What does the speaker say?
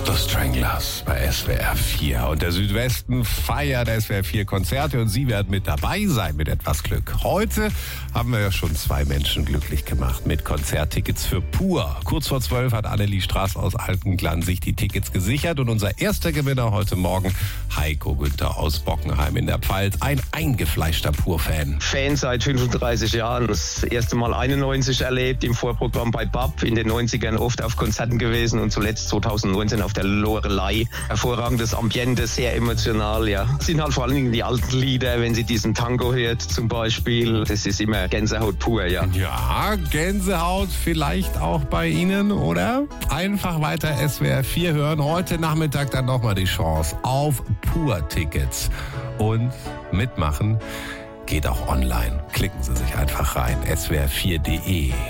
The Stranglers bei SWR 4. Und der Südwesten feiert SWR 4 Konzerte und Sie werden mit dabei sein mit etwas Glück. Heute haben wir ja schon 2 Menschen glücklich gemacht mit Konzerttickets für Pur. Kurz vor 12 hat Annelie Straß aus Altenklan sich die Tickets gesichert und unser erster Gewinner heute Morgen, Heiko Günther aus Bockenheim in der Pfalz, ein eingefleischter Pur-Fan. Fan seit 35 Jahren. Das erste Mal 91 erlebt, im Vorprogramm bei BAP, in den 90ern oft auf Konzerten gewesen und zuletzt 2019 auf der Loreley. Hervorragendes Ambiente, sehr emotional, ja. Es sind halt vor allen Dingen die alten Lieder, wenn sie diesen Tango hört zum Beispiel. Das ist immer Gänsehaut pur, ja. Ja, Gänsehaut vielleicht auch bei Ihnen, oder? Einfach weiter SWR 4 hören. Heute Nachmittag dann nochmal die Chance auf Pur-Tickets. Und mitmachen geht auch online. Klicken Sie sich einfach rein, swr4.de.